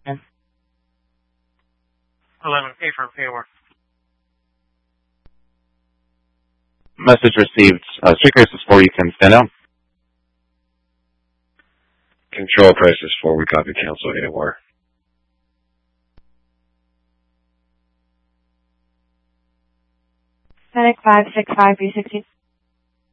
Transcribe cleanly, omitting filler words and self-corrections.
11K for Paywar. Message received. Street Race is 4, you can stand down. Control Price is 4, we copy cancel AWAR. Medic 565 B60.